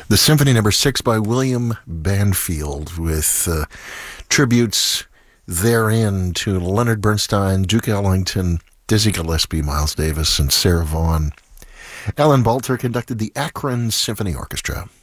The Symphony Number 6 by William Banfield, with tributes therein to Leonard Bernstein, Duke Ellington, Dizzy Gillespie, Miles Davis, and Sarah Vaughan. Alan Balter conducted the Akron Symphony Orchestra.